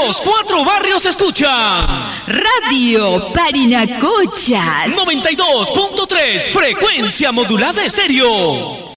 los 4 barrios escuchan Radio Parinacochas 92.3 frecuencia modulada estéreo.